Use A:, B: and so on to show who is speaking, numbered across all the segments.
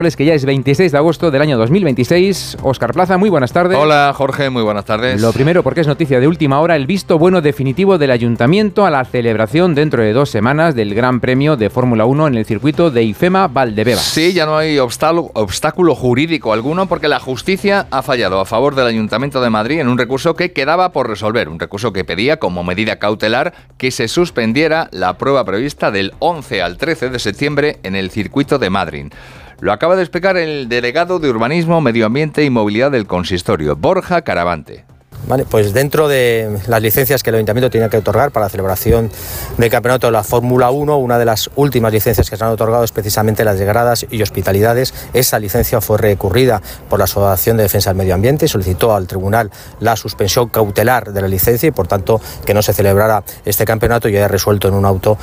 A: Que ya es 26 de agosto del año 2026. Óscar Plaza, muy buenas tardes.
B: Hola Jorge, muy buenas tardes.
A: Lo primero, porque es noticia de última hora, el visto bueno definitivo del Ayuntamiento a la celebración dentro de 2 semanas del Gran Premio de Fórmula 1 en el circuito de IFEMA Valdebebas.
B: Sí, ya no hay obstáculo jurídico alguno porque la justicia ha fallado a favor del Ayuntamiento de Madrid en un recurso que quedaba por resolver, un recurso que pedía como medida cautelar que se suspendiera la prueba prevista del 11 al 13 de septiembre en el circuito de Madrid. Lo acaba de explicar el delegado de Urbanismo, Medio Ambiente y Movilidad del Consistorio, Borja Caravante.
C: Vale, pues dentro de las licencias que el Ayuntamiento tiene que otorgar para la celebración del campeonato de la Fórmula 1, una de las últimas licencias que se han otorgado es precisamente las de gradas y hospitalidades. Esa licencia fue recurrida por la Asociación de Defensa del Medio Ambiente y solicitó al tribunal la suspensión cautelar de la licencia y por tanto que no se celebrara este campeonato. Y ha resuelto en un auto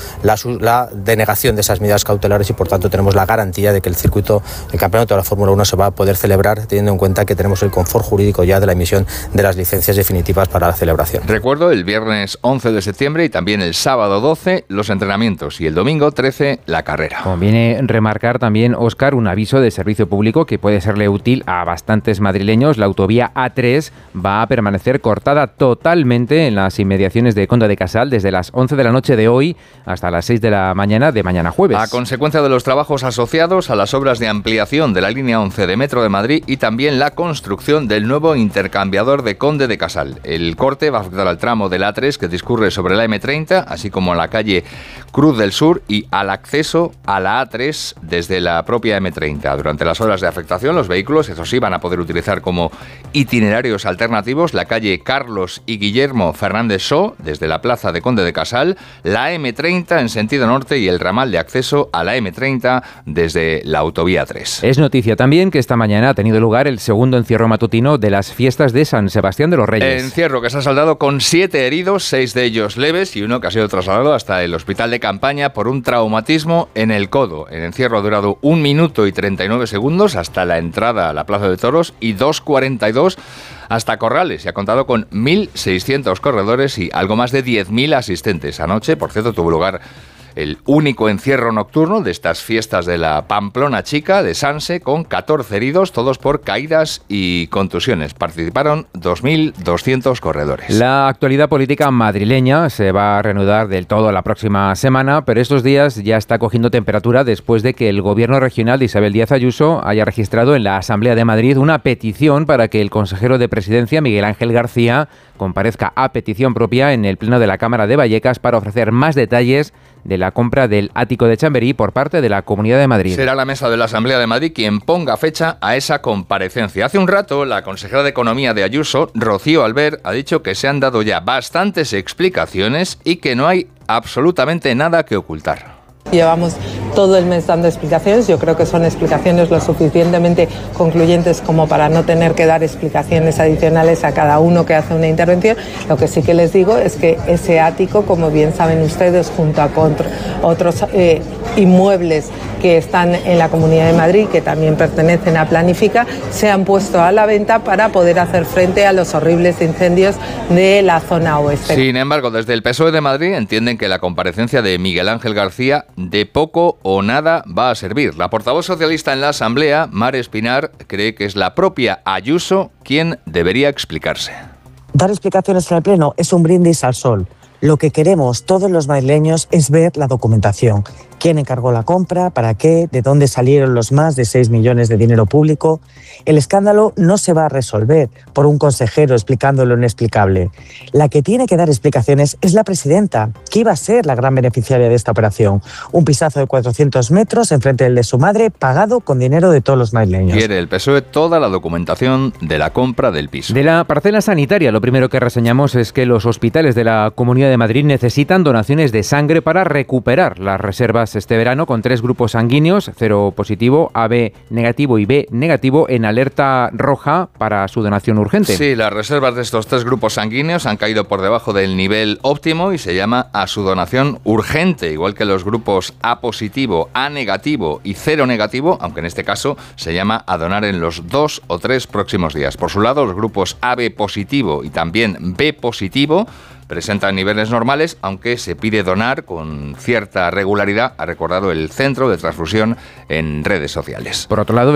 C: la denegación de esas medidas cautelares y por tanto tenemos la garantía de que el campeonato de la Fórmula 1 se va a poder celebrar teniendo en cuenta que tenemos el confort jurídico ya de la emisión de las licencias definitivas para la celebración.
B: Recuerdo, el viernes 11 de septiembre y también el sábado 12 los entrenamientos y el domingo 13 la carrera.
A: Conviene remarcar también, Óscar, un aviso de servicio público que puede serle útil a bastantes madrileños. La autovía A3 va a permanecer cortada totalmente en las inmediaciones de Conde de Casal desde las 11 de la noche de hoy hasta las 6 de la mañana de mañana jueves.
B: A consecuencia de los trabajos asociados a las obras de ampliación de la línea 11 de Metro de Madrid y también la construcción del nuevo intercambiador de Conde de Casal. El corte va a afectar al tramo del A3 que discurre sobre la M30, así como a la calle Cruz del Sur y al acceso a la A3 desde la propia M30. Durante las horas de afectación, los vehículos, eso sí, van a poder utilizar como itinerarios alternativos la calle Carlos y Guillermo Fernández Só, desde la plaza de Conde de Casal, la M30 en sentido norte y el ramal de acceso a la M30 desde la autovía 3.
A: Es noticia también que esta mañana ha tenido lugar el segundo encierro matutino de las fiestas de San Sebastián de los Reyes.
B: Encierro que se ha saldado con 7 heridos, 6 de ellos leves y uno que ha sido trasladado hasta el hospital de campaña por un traumatismo en el codo. El encierro ha durado 1 minuto y 39 segundos hasta la entrada a la Plaza de Toros y 2:42 hasta Corrales y ha contado con 1.600 corredores y algo más de 10.000 asistentes. Anoche, por cierto, tuvo lugar el único encierro nocturno de estas fiestas de la Pamplona Chica de Sanse, con 14 heridos, todos por caídas y contusiones. Participaron 2.200 corredores.
A: La actualidad política madrileña se va a reanudar del todo la próxima semana, pero estos días ya está cogiendo temperatura después de que el gobierno regional de Isabel Díaz Ayuso haya registrado en la Asamblea de Madrid una petición para que el consejero de Presidencia, Miguel Ángel García, comparezca a petición propia en el Pleno de la Cámara de Vallecas para ofrecer más detalles de la compra del ático de Chamberí por parte de la Comunidad de Madrid.
B: Será la mesa de la Asamblea de Madrid quien ponga fecha a esa comparecencia. Hace un rato, la consejera de Economía de Ayuso, Rocío Albert, ha dicho que se han dado ya bastantes explicaciones y que no hay absolutamente nada que ocultar.
D: Llevamos todo el mes dando explicaciones, yo creo que son explicaciones lo suficientemente concluyentes como para no tener que dar explicaciones adicionales a cada uno que hace una intervención. Lo que sí que les digo es que ese ático, como bien saben ustedes, junto a otros inmuebles que están en la Comunidad de Madrid, que también pertenecen a Planifica, se han puesto a la venta para poder hacer frente a los horribles incendios de la zona oeste.
B: Sin embargo, desde el PSOE de Madrid entienden que la comparecencia de Miguel Ángel García de poco o nada va a servir. La portavoz socialista en la Asamblea, Mar Espinar, cree que es la propia Ayuso quien debería explicarse.
E: Dar explicaciones en el Pleno es un brindis al sol. Lo que queremos todos los madrileños es ver la documentación. ¿Quién encargó la compra? ¿Para qué? ¿De dónde salieron los más de 6 millones de dinero público? El escándalo no se va a resolver por un consejero explicando lo inexplicable. La que tiene que dar explicaciones es la presidenta, que iba a ser la gran beneficiaria de esta operación. Un pisazo de 400 metros enfrente del de su madre, pagado con dinero de todos los madrileños.
B: Quiere el PSOE toda la documentación de la compra del piso.
A: De la parcela sanitaria, lo primero que reseñamos es que los hospitales de la Comunidad de Madrid necesitan donaciones de sangre para recuperar las reservas este verano, con 3 grupos sanguíneos, cero positivo, AB negativo y B negativo, en alerta roja para su donación urgente.
B: Sí, las reservas de estos 3 grupos sanguíneos han caído por debajo del nivel óptimo y se llama a su donación urgente, igual que los grupos A positivo, A negativo y cero negativo, aunque en este caso se llama a donar en los 2 o 3 próximos días. Por su lado, los grupos AB positivo y también B positivo presentan niveles normales, aunque se pide donar con cierta regularidad, ha recordado el Centro de Transfusión en redes sociales.
A: Por otro lado,